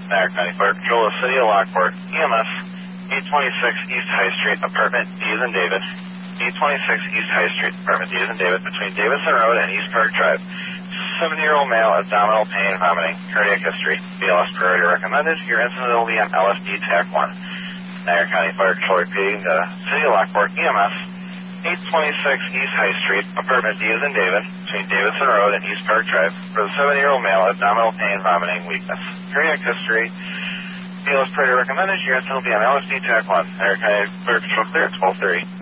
Niagara County Fire Patrol, the City of Lockport, EMS, 826 East High Street, Apartment D as in David. 826 East High Street, Apartment D as in David, between Davidson Road and East Park Drive. 70-year-old male, abdominal pain, vomiting, cardiac history, BLS priority recommended. Your incident will be on LSD TAC 1. Niagara County Fire Patrol repeating, the City of Lockport, EMS, 826 East High Street, Apartment D as in David, between Davidson Road and East Park Drive, for the 70-year-old male, abdominal pain, vomiting, weakness, cardiac history, BLS priority recommended. Your incident will be on LSD TAC 1. Niagara County Fire Patrol clear at 12:30.